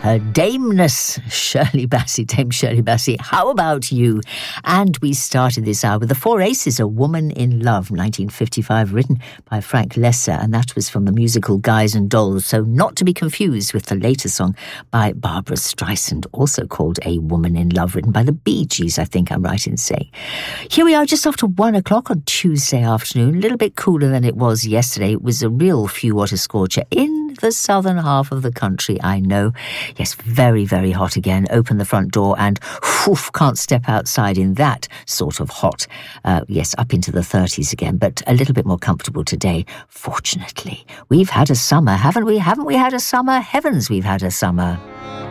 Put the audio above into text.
her dameness, Dame Shirley Bassey. How about you? And we started this hour with the Four Aces, A Woman in Love, 1955, written by Frank Lesser, and that was from the musical Guys and Dolls, so not to be confused with the later song by Barbra Streisand, also called A Woman in Love, written by the Bee Gees, I think I'm right in saying. Here we are just after 1 o'clock on Tuesday afternoon, a little bit cooler than it was yesterday. It was a real few water scorcher in the southern half of the country, I know. Yes, very, very hot again. Open the front door and can't step outside in that sort of hot. Yes, up into the 30s again, but a little bit more comfortable today, fortunately. We've had a summer, haven't we? Haven't we had a summer? Heavens, we've had a summer.